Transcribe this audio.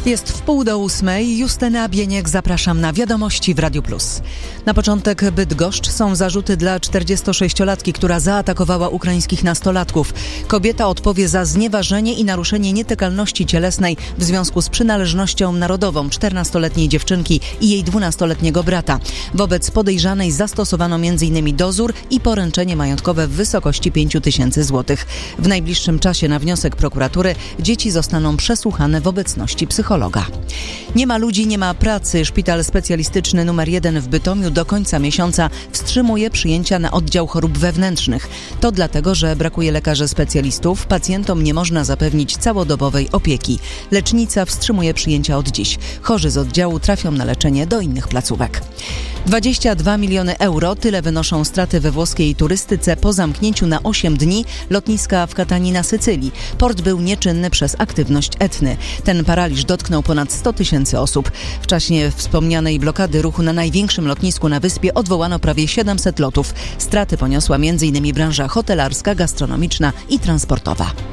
Jest 7:30. Justyna Bieniek, zapraszam na Wiadomości w Radiu Plus. Na początek Bydgoszcz. Są zarzuty dla 46-latki, która zaatakowała ukraińskich nastolatków. Kobieta odpowie za znieważenie i naruszenie nietykalności cielesnej w związku z przynależnością narodową 14-letniej dziewczynki i jej 12-letniego brata. Wobec podejrzanej zastosowano m.in. dozór i poręczenie majątkowe w wysokości 5 000 złotych. W najbliższym czasie na wniosek prokuratury dzieci zostaną przesłuchane w obecności psychologa. Nie ma ludzi, nie ma pracy. Szpital specjalistyczny nr 1 w Bytomiu do końca miesiąca wstrzymuje przyjęcia na oddział chorób wewnętrznych. To dlatego, że brakuje lekarzy specjalistów, pacjentom nie można zapewnić całodobowej opieki. Lecznica wstrzymuje przyjęcia od dziś. Chorzy z oddziału trafią na leczenie do innych placówek. 22 miliony euro, tyle wynoszą straty we włoskiej turystyce po zamknięciu na 8 dni lotniska w Katanii na Sycylii. Port był nieczynny przez aktywność Etny. Ten paraliż dotknął ponad 100 000 osób. W czasie wspomnianej blokady ruchu na największym lotnisku na wyspie odwołano prawie 700 lotów. Straty poniosła m.in. branża hotelarska, gastronomiczna i transportowa.